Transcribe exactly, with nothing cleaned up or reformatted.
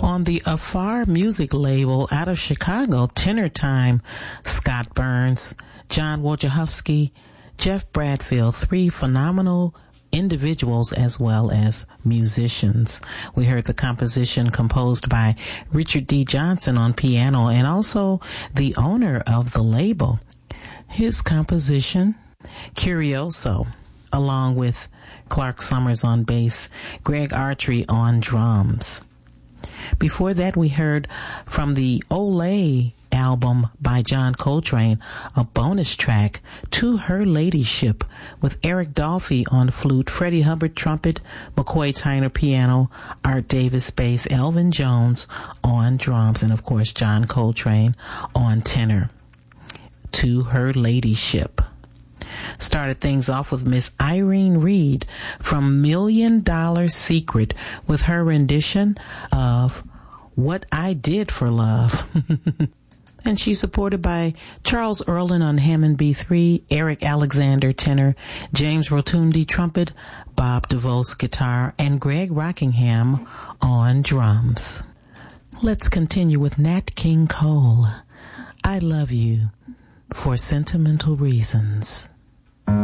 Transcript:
On the Afar Music label out of Chicago, Tenor Time, Scott Burns, John Wojciechowski, Jeff Bradfield, three phenomenal individuals as well as musicians. We heard the composition composed by Richard D. Johnson on piano and also the owner of the label. His composition, Curioso, along with Clark Summers on bass, Greg Artry on drums. Before that, we heard from the Olé album by John Coltrane, a bonus track, To Her Ladyship, with Eric Dolphy on flute, Freddie Hubbard trumpet, McCoy Tyner piano, Art Davis bass, Elvin Jones on drums, and of course John Coltrane on tenor. To Her Ladyship. Started things off with Miss Irene Reed from Million Dollar Secret with her rendition of What I Did for Love. And she's supported by Charles Earlin on Hammond B three, Eric Alexander tenor, James Rotundi trumpet, Bob DeVos guitar, and Greg Rockingham on drums. Let's continue with Nat King Cole. I Love You for Sentimental Reasons.